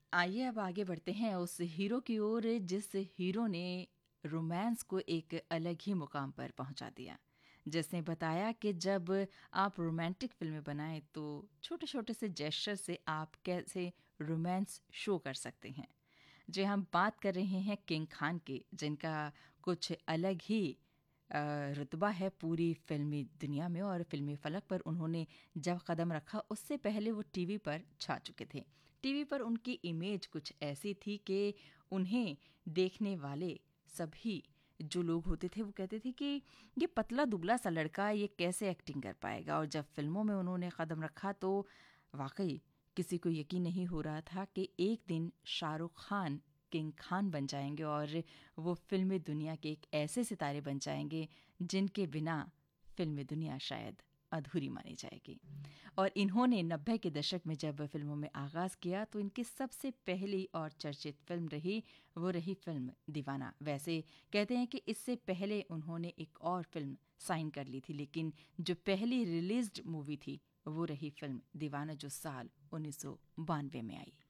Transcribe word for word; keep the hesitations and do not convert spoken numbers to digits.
आइए अब आगे बढ़ते हैं उस हीरो की ओर जिस हीरो ने रोमांस को एक अलग ही मुकाम पर पहुंचा दिया, जिसने बताया कि जब आप रोमांटिक फिल्में बनाएं तो छोटे छोटे से जेस्चर से आप कैसे रोमांस शो कर सकते हैं। जी, हम बात कर रहे हैं किंग खान की, जिनका कुछ अलग ही अ, रुतबा है पूरी फिल्मी दुनिया में, और फिल्मी फलक पर उन्होंने जब कदम रखा उससे पहले वो टीवी पर छा चुके थे। टीवी पर उनकी इमेज कुछ ऐसी थी कि उन्हें देखने वाले सभी जो लोग होते थे वो कहते थे कि ये पतला दुबला सा लड़का ये कैसे एक्टिंग कर पाएगा। और जब फिल्मों में उन्होंने कदम रखा तो वाकई किसी को यकीन नहीं हो रहा था कि एक दिन शाहरुख खान किंग खान बन जाएंगे और वो फिल्मी दुनिया के एक ऐसे सितारे बन जाएंगे जिनके बिना फिल्मी दुनिया शायद अधूरी मानी जाएगी। और इन्होंने नब्बे के दशक में जब फिल्मों में आगाज किया तो इनकी सबसे पहली और चर्चित फिल्म रही वो रही फिल्म दीवाना। वैसे कहते हैं कि इससे पहले उन्होंने एक और फिल्म साइन कर ली थी, लेकिन जो पहली रिलीज्ड मूवी थी वो रही फिल्म दीवाना, जो साल उन्नीस सौ बानवे में आई।